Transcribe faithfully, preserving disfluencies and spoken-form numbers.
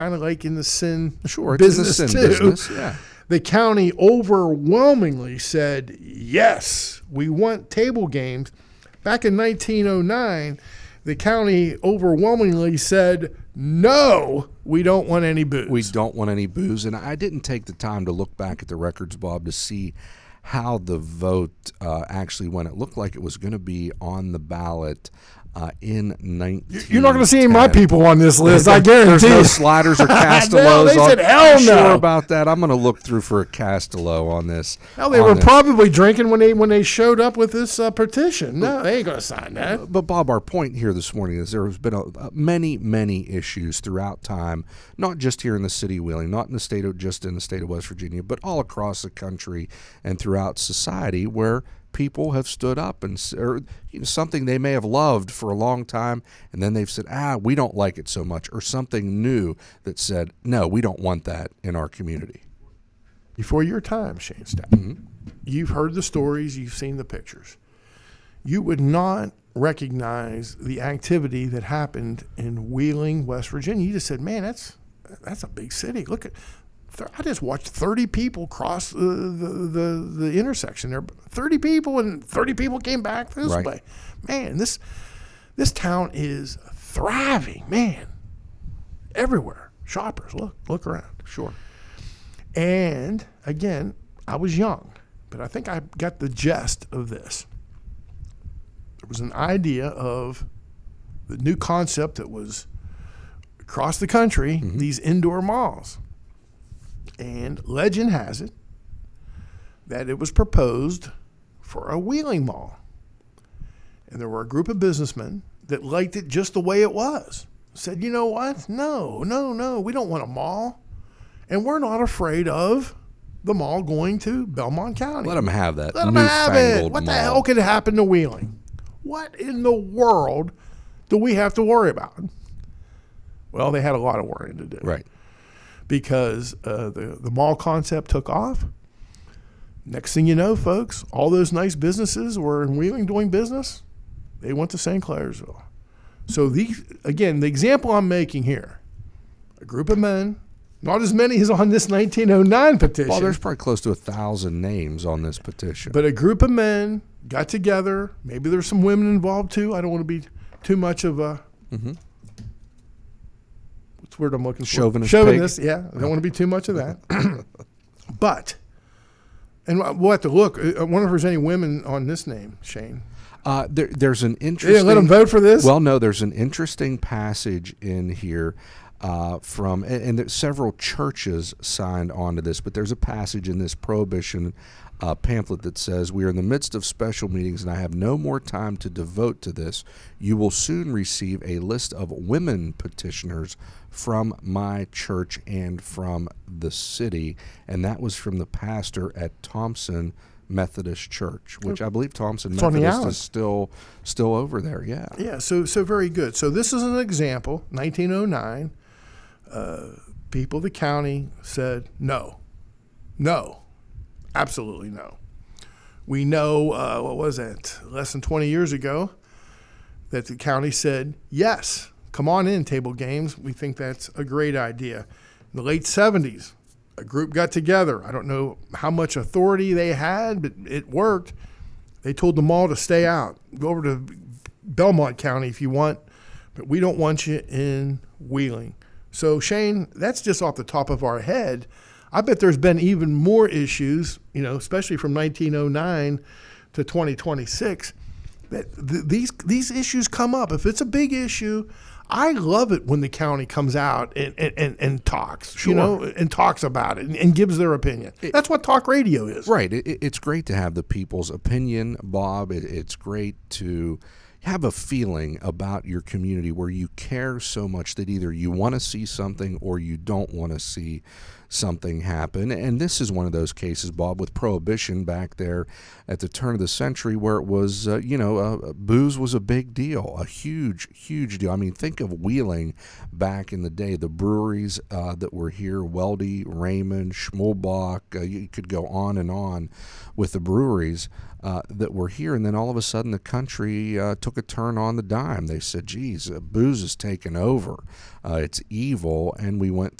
kind of like in the sin sure, it's business in the sin too. business, yeah. The county overwhelmingly said, yes, we want table games. Back in nineteen oh nine, the county overwhelmingly said, no, we don't want any booze. We don't want any booze. And I didn't take the time to look back at the records, Bob, to see how the vote uh, actually went. It looked like it was going to be on the ballot Uh, in nineteen ten. You're not going to see any of my people on this list, I guarantee. There's no you. sliders or Castellos. No, they said, hell no. Sure about that. I'm going to look through for a Castello on this. Hell, they on were this. probably drinking when they when they showed up with this uh, petition. No, they ain't going to sign that. But Bob, our point here this morning is there has been a, a many, many issues throughout time, not just here in the city of Wheeling, not in the state of just in the state of West Virginia, but all across the country and throughout society where people have stood up and or you know, something they may have loved for a long time, and then they've said, ah, we don't like it so much, or something new that said, no, we don't want that in our community. Before your time, Shane Stapp, Mm-hmm. you've heard the stories, you've seen the pictures. You would not recognize the activity that happened in Wheeling, West Virginia. You just said, man, that's that's a big city. Look at I just watched thirty people cross the, the, the, the intersection there. thirty people, and thirty people came back this Right. way. Man, this this town is thriving, man. Everywhere. Shoppers, look, look around. Sure. And, again, I was young, but I think I got the gist of this. There was an idea of the new concept that was across the country, mm-hmm. these indoor malls. And legend has it that it was proposed for a Wheeling mall. And there were a group of businessmen that liked it just the way it was. Said, you know what? No, no, no, we don't want a mall. And we're not afraid of the mall going to Belmont County. Let them have that. Let them have it. What mall. the hell could happen to Wheeling? What in the world do we have to worry about? Well, they had a lot of worrying to do. Right. Because uh, the, the mall concept took off. Next thing you know, folks, all those nice businesses were in Wheeling doing business. They went to Saint Clairsville. So, these, again, the example I'm making here, a group of men, not as many as on this nineteen oh nine petition. Well, there's probably close to a thousand names on this petition. But a group of men got together. Maybe there's some women involved, too. I don't want to be too much of a... Mm-hmm. What's the word I'm looking for? Chauvinist. Chauvinist, yeah. I don't want to be too much of that. But, and we'll have to look. I wonder if there's any women on this name, Shane. Uh, there, there's an interesting... Yeah, let them vote for this? Well, no, there's an interesting passage in here uh, from... And, and there's several churches signed on to this, but there's a passage in this prohibition uh, pamphlet that says, we are in the midst of special meetings, and I have no more time to devote to this. You will soon receive a list of women petitioners from my church and from the city. And that was from the pastor at Thompson Methodist Church, which I believe Thompson it's Methodist is still still over there. Yeah. Yeah. So so very good. So this is an example. nineteen oh nine, uh, people of the county said no, no, absolutely no. We know uh, what was that? Less than twenty years ago, that the county said yes. Come on in, table games. We think that's a great idea. In the late seventies, a group got together. I don't know how much authority they had, but it worked. They told the mall to stay out. Go over to Belmont County if you want, but we don't want you in Wheeling. So, Shane, that's just off the top of our head. I bet there's been even more issues, you know, especially from nineteen oh nine to twenty twenty-six, that th- these these issues come up. If it's a big issue, I love it when the county comes out and, and, and, and talks, sure. you know, and talks about it and, and gives their opinion. It, That's what talk radio is. Right. It, it's great to have the people's opinion, Bob. It, it's great to have a feeling about your community where you care so much that either you want to see something or you don't want to see something happen. And this is one of those cases, Bob, with Prohibition back there at the turn of the century, where it was, uh, you know, uh, booze was a big deal, a huge, huge deal. I mean, think of Wheeling back in the day, the breweries uh, that were here, Weldy, Raymond, Schmulbach, uh, you could go on and on with the breweries uh, that were here. And then all of a sudden the country uh, took a turn on the dime. They said, geez, uh, booze is taken over. Uh, it's evil. And we went